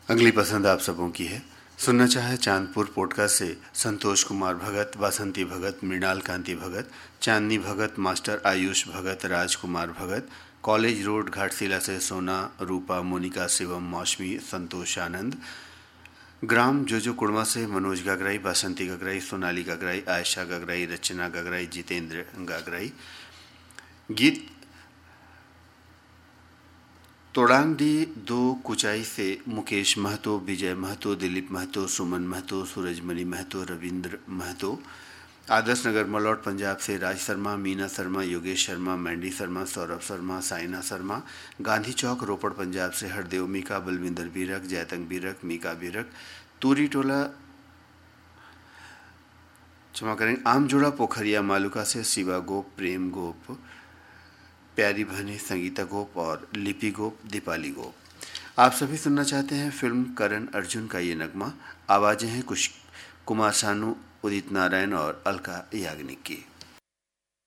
अगली पसंद आप सबों की है। सुनना चाहे चांदपुर पॉडकास्ट से संतोष कुमार भगत, वासंती भगत, मृणाल कांति भगत, चांदनी भगत, मास्टर आयुष भगत, राजकुमार भगत, कॉलेज रोड घाटशिला से सोना, रूपा, मोनिका, शिवम, मौसमी, संतोष आनंद, ग्राम जोजो कुड़मा से मनोज गगराई, बासंती गगराई, सोनाली गगराई, आयशा गगराई, रचना गगराई, जितेंद्र गगराई। गीत तोड़ांगडी दो कुचाई से मुकेश महतो, विजय महतो, दिलीप महतो, सुमन महतो, सूरजमणि महतो, रविंद्र महतो। आदर्श नगर मलौट पंजाब से राज शर्मा, मीना शर्मा, योगेश शर्मा, मैंडी शर्मा, सौरभ शर्मा, साइना शर्मा। गांधी चौक रोपड़ पंजाब से हरदेव मीका, बलविंदर बीरक, जयतंग बीरक, मीका बीरक। तूरी टोला क्षमा करें आमजोड़ा पोखरिया मालुका से शिवा गोप, प्रेम गोप, प्यारी बहनी संगीता गोप और लिपि गोप, दीपाली गोप। आप सभी सुनना चाहते हैं फिल्म करण अर्जुन का ये नगमा। आवाज़ें हैं कुमार सानू, उदित नारायण और अलका याग्निक की।